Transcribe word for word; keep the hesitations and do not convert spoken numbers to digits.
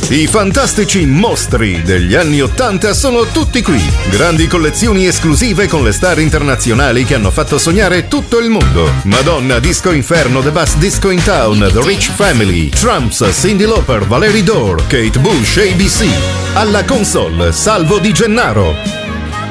I fantastici mostri degli anni ottanta sono tutti qui. Grandi collezioni esclusive con le star internazionali che hanno fatto sognare tutto il mondo. Madonna, Disco Inferno, The Best Disco in Town, The Rich Family, Trumps, Cyndi Lauper, Valerie Dore, Kate Bush, A B C. Alla console, Salvo Di Gennaro.